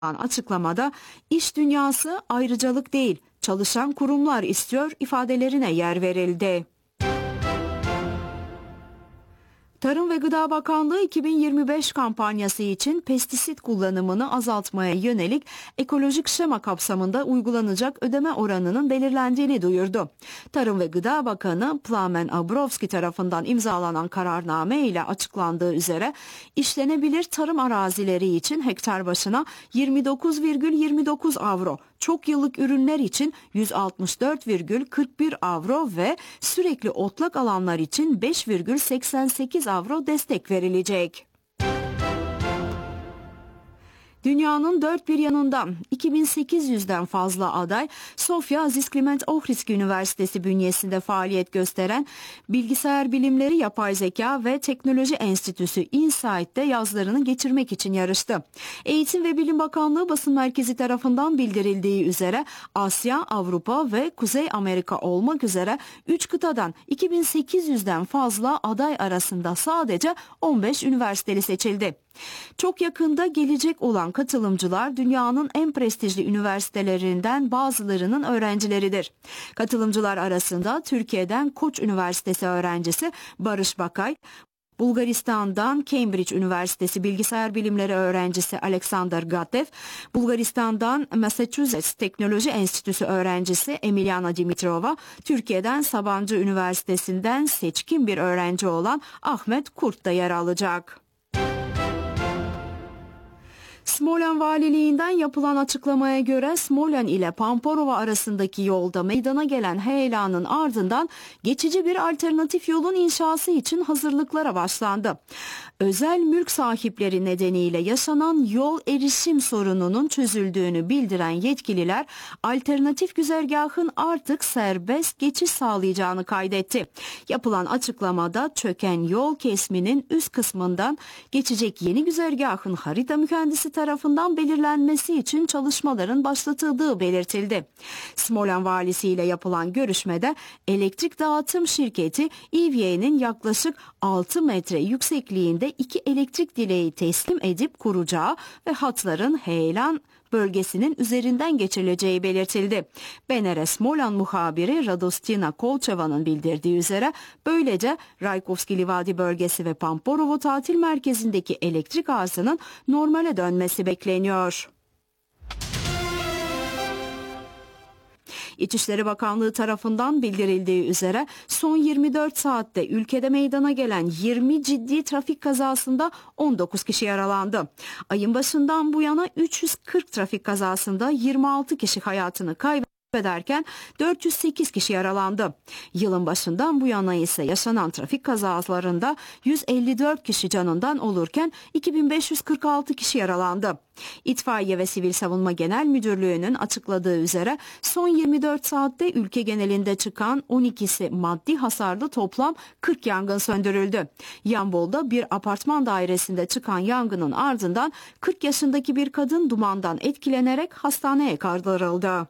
açıklamada iş dünyası ayrıcalık değil, çalışan kurumlar istiyor ifadelerine yer verildi. Tarım ve Gıda Bakanlığı 2025 kampanyası için pestisit kullanımını azaltmaya yönelik ekolojik şema kapsamında uygulanacak ödeme oranının belirlendiğini duyurdu. Tarım ve Gıda Bakanı Plamen Abrovski tarafından imzalanan kararname ile açıklandığı üzere işlenebilir tarım arazileri için hektar başına 29,29 avro, çok yıllık ürünler için 164,41 avro ve sürekli otlak alanlar için 5,88 avro destek verilecek. Dünyanın dört bir yanından 2800'den fazla aday Sofya Aziz Kliment Ohridski Üniversitesi bünyesinde faaliyet gösteren Bilgisayar Bilimleri, Yapay Zeka ve Teknoloji Enstitüsü InSight'te yazlarını geçirmek için yarıştı. Eğitim ve Bilim Bakanlığı Basın Merkezi tarafından bildirildiği üzere Asya, Avrupa ve Kuzey Amerika olmak üzere 3 kıtadan 2800'den fazla aday arasında sadece 15 üniversiteli seçildi. Çok yakında gelecek olan katılımcılar dünyanın en prestijli üniversitelerinden bazılarının öğrencileridir. Katılımcılar arasında Türkiye'den Koç Üniversitesi öğrencisi Barış Bakay, Bulgaristan'dan Cambridge Üniversitesi Bilgisayar Bilimleri öğrencisi Alexander Gatev, Bulgaristan'dan Massachusetts Teknoloji Enstitüsü öğrencisi Emiliana Dimitrova, Türkiye'den Sabancı Üniversitesi'nden seçkin bir öğrenci olan Ahmet Kurt da yer alacak. Smolen Valiliğinden yapılan açıklamaya göre Smolen ile Pamporova arasındaki yolda meydana gelen heyelanın ardından geçici bir alternatif yolun inşası için hazırlıklara başlandı. Özel mülk sahipleri nedeniyle yaşanan yol erişim sorununun çözüldüğünü bildiren yetkililer alternatif güzergahın artık serbest geçiş sağlayacağını kaydetti. Yapılan açıklamada çöken yol kesminin üst kısmından geçecek yeni güzergahın harita mühendisi tarafından belirlenmesi için çalışmaların başlatıldığı belirtildi. Smolen valisi ile yapılan görüşmede elektrik dağıtım şirketi EVA'nın yaklaşık 6 metre yüksekliğinde 2 elektrik direği teslim edip kuracağı ve hatların heyelan bölgesinin üzerinden geçirileceği belirtildi. BNR Smolen muhabiri Radostina Kolçeva'nın bildirdiği üzere böylece Raykovski Livadi bölgesi ve Pamporovo tatil merkezindeki elektrik arzının normale dönmesi bekleniyor. İçişleri Bakanlığı tarafından bildirildiği üzere son 24 saatte ülkede meydana gelen 20 ciddi trafik kazasında 19 kişi yaralandı. Ayın başından bu yana 340 trafik kazasında 26 kişi hayatını kaybederken 408 kişi yaralandı. Yılın başından bu yana ise yaşanan trafik kazalarında 154 kişi canından olurken 2546 kişi yaralandı. İtfaiye ve Sivil Savunma Genel Müdürlüğü'nün açıkladığı üzere son 24 saatte ülke genelinde çıkan 12'si maddi hasarlı toplam 40 yangın söndürüldü. Yanbol'da bir apartman dairesinde çıkan yangının ardından 40 yaşındaki bir kadın dumandan etkilenerek hastaneye kaldırıldı.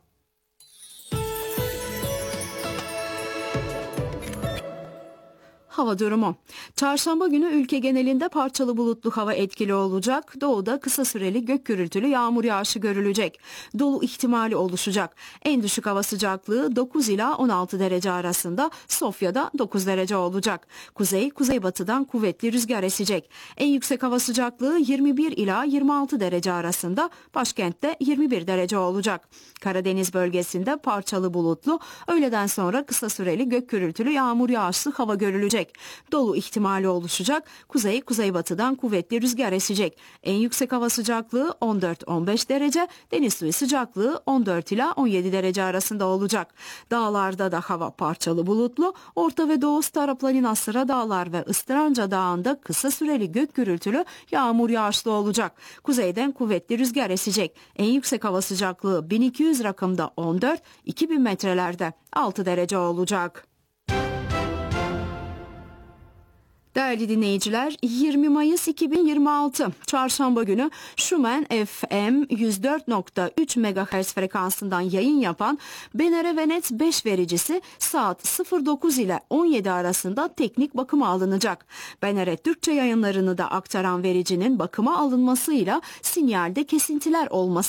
Hava durumu. Çarşamba günü ülke genelinde parçalı bulutlu hava etkili olacak. Doğuda kısa süreli gök gürültülü yağmur yağışı görülecek. Dolu ihtimali oluşacak. En düşük hava sıcaklığı 9 ila 16 derece arasında, Sofya'da 9 derece olacak. Kuzeybatıdan kuvvetli rüzgar esecek. En yüksek hava sıcaklığı 21 ila 26 derece arasında, başkentte 21 derece olacak. Karadeniz bölgesinde parçalı bulutlu, öğleden sonra kısa süreli gök gürültülü yağmur yağışlı hava görülecek. Dolu ihtimali oluşacak. Kuzeybatıdan kuvvetli rüzgar esecek. En yüksek hava sıcaklığı 14-15 derece, deniz suyu sıcaklığı 14 ila 17 derece arasında olacak. Dağlarda da hava parçalı bulutlu. Orta ve Doğu Staroplaninas Sıra Dağlar ve Istranca Dağı'nda kısa süreli gök gürültülü yağmur yağışlı olacak. Kuzeyden kuvvetli rüzgar esecek. En yüksek hava sıcaklığı 1200 rakımda 14, 2000 metrelerde 6 derece olacak. Değerli dinleyiciler, 20 Mayıs 2026 Çarşamba günü Schumann FM 104.3 MHz frekansından yayın yapan BNR Venet 5 vericisi saat 09 ile 17 arasında teknik bakıma alınacak. BNR Türkçe yayınlarını da aktaran vericinin bakıma alınmasıyla sinyalde kesintiler olması